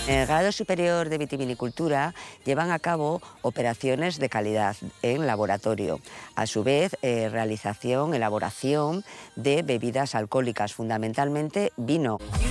En el grado superior de vitivinicultura llevan a cabo operaciones de calidad en laboratorio. A su vez, elaboración de bebidas alcohólicas, fundamentalmente vino.